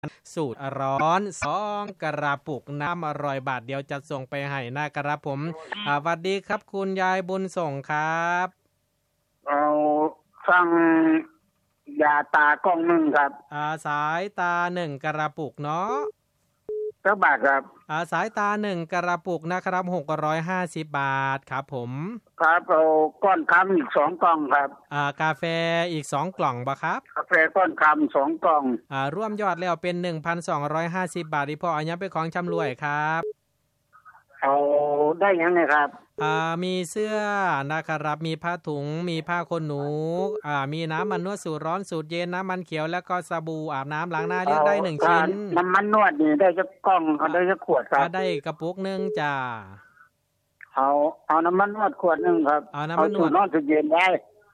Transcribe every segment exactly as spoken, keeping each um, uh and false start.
สูตรร้อนสองกระปุกน้ำอร่อยบาทเดียวจะส่งไปให้นะครับผมสวัสดีครับคุณยายบุญส่งครับเอาสั่งยาตากล้องหนึ่งครับอ่าสายตาหนึ่งกระปุกเนาะเท่าบาทครับอ่าสายตาหนึ่งกระปุกนะครับหกร้อยห้าสิบบาทครับผมครับเอาก้อนคำอีกสองกล่องครับอ่ากาแฟอีกสองกล่องบ่ครับกาแฟก้อนคำสองกล่องอ่ารวมยอดแล้วเป็น หนึ่งพันสองร้อยห้าสิบบาทที่พ่ออันนี้เป็นของชำร่วยครับเอาได้ยังไงครับอ่ามีเสื้อนะครับมีผ้าถุงมีผ้าขนหนูอ่ามีน้ำมันนวดสูตรร้อนสูตรเย็นน้ำมันเขียวแล้วก็สบู่อาบน้ำล้างหน้าเลือกได้หนึ่งชิ้นน้ำมันนวดนี่ได้สักกล่องเอาได้สักขวดครับได้กระปุกนึงจ้าเอาเอาน้ำมันนวดขวดนึงครับเอาน้ำมันนวดนอนสูตรเย็นได้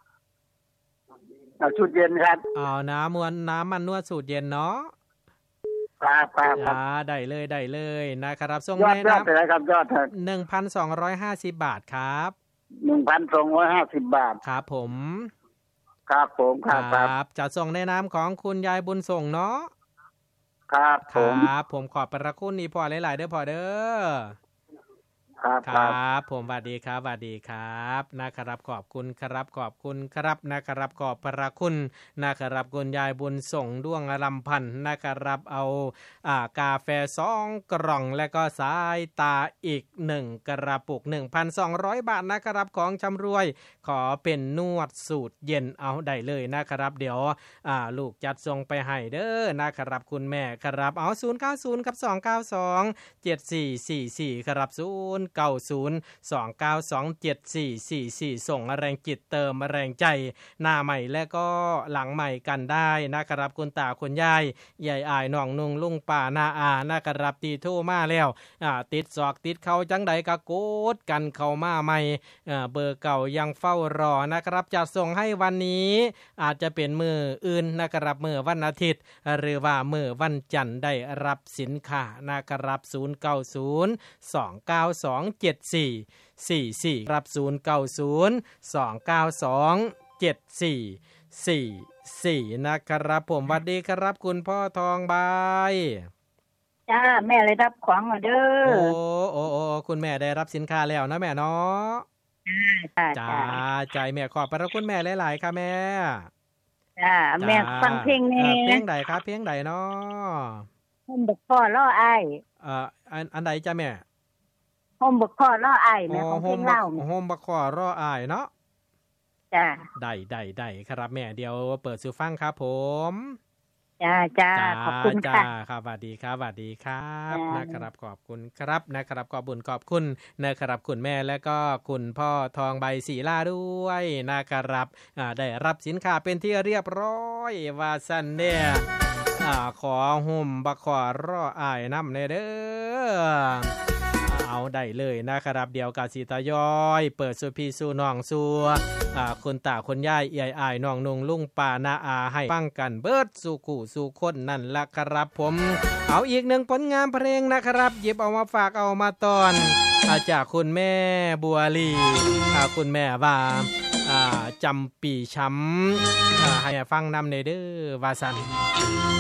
เอาสูตรเย็นครับเอาน้ำมวนน้ำมันนวดสูตรเย็นเนาะครับครับครับได้เลยได้เลยนะครับส่งให้นะยอดเท่าไหร่ครับยอดครับหนึ่งพันสองร้อยห้าสิบ บาทครับหนึ่งพันสองร้อยห้าสิบ บาทครับผมครับผมครับครับจะส่งในนามของคุณยายบุญส่งเนาะครับผมครับผมขอบพระคุณนี่พ่อหลายๆเด้อพ่อเด้อครับครับผมสวัสดีครับสวัสดีครับนะครับขอบคุณครับขอบคุณครับนะครับขอบพระคุณนะครับคุณยายบุญส่งด้วงลำพันธ์นะครับเอาอ่ากาแฟสองกล่องและก็สายตาอีกหนึ่งกระปุก หนึ่งพันสองร้อย บาทนะครับของชำรวยขอเป็นนวดสูตรเย็นเอาได้เลยนะครับเดี๋ยวอ่าลูกจัดส่งไปให้เด้อนะครับคุณแม่ครับเอาศูนย์ เก้า ศูนย์ กับ สอง เก้า สอง เจ็ด สี่ สี่ สี่ครับศูนย์ เก้า ศูนย์ สอง เก้า สอง เจ็ด สี่ สี่ สี่ส่งแรงจิตเติมแรงใจหน้าใหม่และก็หลังใหม่กันได้นะครับคุณตาคุณยายยายอายน้องนุ่งลุงป้านาอานะครับตีโทรมาแล้วอ่าติดศอกติดเข้าจังใดก็โกดกันเข้ามาใหม่อ่าเบอร์เก่ายังเฝ้ารอนะครับจะส่งให้วันนี้อาจจะเป็นมื้ออื่นนะครับมื้อวันอาทิตย์หรือว่ามื้อวันจันทร์ได้รับสินค้านะครับศูนย์ เก้า ศูนย์ สอง เก้า สอง เจ็ด สี่ สี่ สี่รับศูนย์ เก้า ศูนย์ สอง เก้า สอง เจ็ด สี่ สี่ สี่นะครับผมสวัสดีครับคุณพ่อทองใบจ้าแม่เลยรับของมาเด้อโอ้โอ้โอ้คุณแม่ได้รับสินค้าแล้วนะแม่เนาะจ้าใจแม่ขอบพระคุณแม่หลายๆค่ะแม่จ้าแม่ฟังเพลงนี้เพลงใดครับเพลงใดเนาะโฮมบักพ่อล่ออ้ายเอ่ออันอันใดจ้าแม่โฮมบักพ่อล่ออ้ายแม่ของเพลงเล่าโฮมบักพ่อล่ออ้ายเนาะจ้าได้ได้ได้ครับแม่เดี๋ยวเปิดสู่ฟังครับผมจ้าจ้าขอบคุณค่ะครับสวัสดีครับสวัสดีครับนะครับขอบคุณครับนะครับขอบบุญขอบคุณนะครับคุณแม่และก็คุณพ่อทองใบศรีลาด้วยนะครับได้รับสินค้าเป็นที่เรียบร้อยว่าซั่นเนี่ยขอห่มบักขอรออ้ายนำเด้อเอาได้เลยนะครับเดี๋ยวกาสิตะย้อยเปิดสู่พี่สู่น้องสู่อ่าคุณตาคุณยายเอื้อยอ้ายน้องนุ่งลุงป้าน้าอาให้ฟังกันเบิดสู่คู่สู่คนนั่นล่ะครับผมเอาอีกหนึ่งผลงานเพลงนะครับหยิบเอามาฝากเอามาตอนจากคุณแม่บัวลีอ่าคุณแม่ว่าอ่าจำปีช้ำอ่าให้ฟังนำในเด้อว่าซั่น